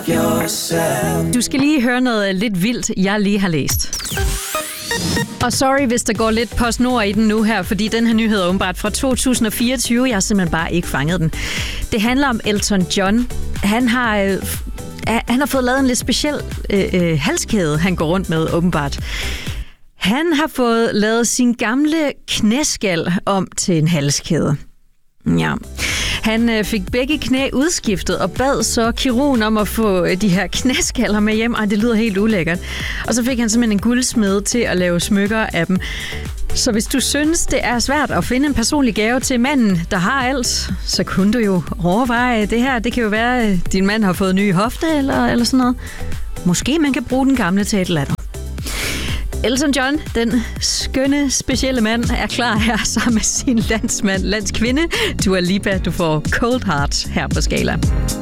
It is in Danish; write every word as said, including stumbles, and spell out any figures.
love yourself. Du skal lige høre noget lidt vildt, jeg lige har læst. Og sorry, hvis der går lidt PostNord i den nu her, fordi den her nyhed er åbenbart fra to tusind og fireogtyve. Jeg har simpelthen bare ikke fanget den. Det handler om Elton John. Han har, øh, han har fået lavet en lidt speciel øh, øh, halskæde, han går rundt med åbenbart. Han har fået lavet sin gamle knæskal om til en halskæde. Ja. Han øh, fik begge knæ udskiftet og bad så kirurgen om at få øh, de her knæskaller med hjem. Ej, det lyder helt ulækkert. Og så fik han simpelthen en guldsmed til at lave smykker af dem. Så hvis du synes, det er svært at finde en personlig gave til manden, der har alt, så kunne du jo overveje det her. Det kan jo være, at din mand har fået nye hofte eller, eller sådan noget. Måske man kan bruge den gamle til et eller andet. Elton John, den skønne, specielle mand, er klar her sammen med sin landsmand, landskvinde. Dua Lipa, du får Cold Heart her på Skala.